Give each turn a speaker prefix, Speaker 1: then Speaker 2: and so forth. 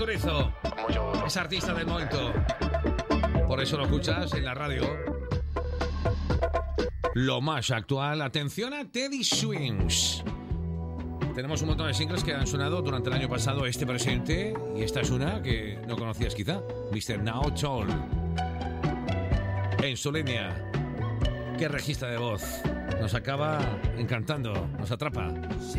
Speaker 1: Turizo es artista del momento. Por eso lo escuchas en la radio. Lo más actual. Atención a Teddy Swims. Tenemos un montón de singles que han sonado durante el año pasado, este presente, y esta es una que no conocías quizá, Mr. Now Tall. En su línea, qué registro de voz, nos acaba encantando, nos atrapa.